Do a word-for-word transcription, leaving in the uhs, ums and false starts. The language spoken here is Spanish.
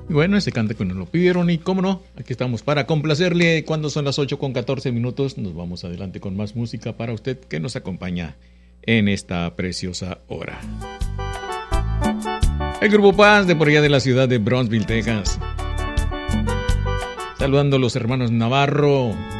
Y bueno, ese cante que nos lo pidieron y cómo no, aquí estamos para complacerle. Cuando son las ocho con catorce minutos, nos vamos adelante con más música para usted que nos acompaña en esta preciosa hora. El Grupo Paz de por allá de la ciudad de Brownsville, Texas. Saludando a los hermanos Navarro,